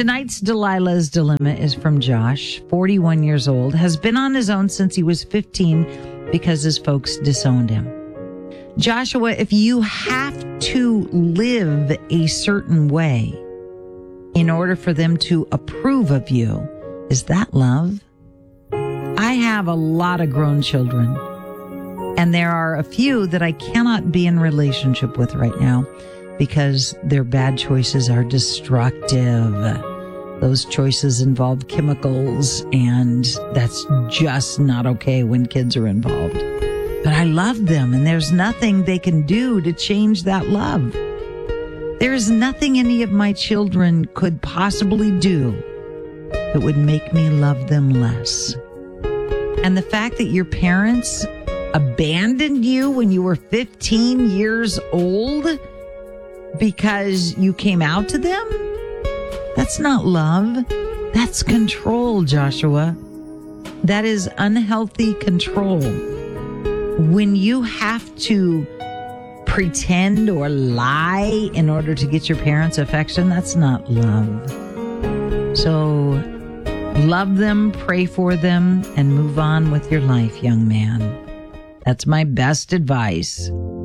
Tonight's Delilah's Dilemma is from Josh, 41 years old, has been on his own since he was 15 because his folks disowned him. Joshua, if you have to live a certain way in order for them to approve of you, is that love? I have a lot of grown children, and there are a few that I cannot be in relationship with right now because their bad choices are destructive. Those choices involve chemicals, and that's just not okay when kids are involved. But I love them, and there's nothing they can do to change that love. There is nothing any of my children could possibly do that would make me love them less. And the fact that your parents abandoned you when you were 15 years old because you came out to them, that's not love. That's control, Joshua. That is unhealthy control. When you have to pretend or lie in order to get your parents' affection, that's not love. So love them, pray for them, and move on with your life, young man. That's my best advice.